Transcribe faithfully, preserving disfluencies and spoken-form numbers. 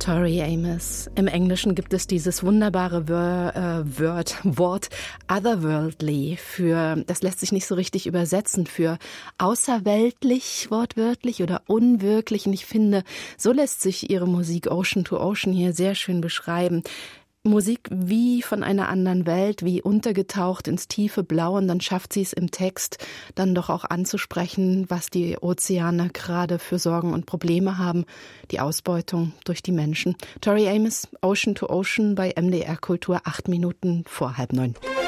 Tori Amos. Im Englischen gibt es dieses wunderbare Wör, äh, Word, Wort otherworldly für, das lässt sich nicht so richtig übersetzen, für außerweltlich, wortwörtlich oder unwirklich. Und ich finde, so lässt sich ihre Musik Ocean to Ocean hier sehr schön beschreiben. Musik wie von einer anderen Welt, wie untergetaucht ins tiefe Blau, und dann schafft sie es im Text dann doch auch anzusprechen, was die Ozeane gerade für Sorgen und Probleme haben, die Ausbeutung durch die Menschen. Tori Amos, Ocean to Ocean bei M D R Kultur, acht Minuten vor halb neun.